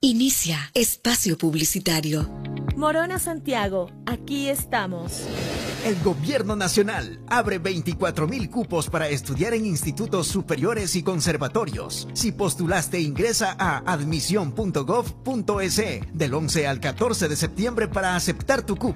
Inicia espacio publicitario. Morona Santiago, aquí estamos. El Gobierno Nacional abre 24.000 cupos para estudiar en institutos superiores y conservatorios. Si postulaste, ingresa a admisión.gov.es del 11 al 14 de septiembre para aceptar tu cupo.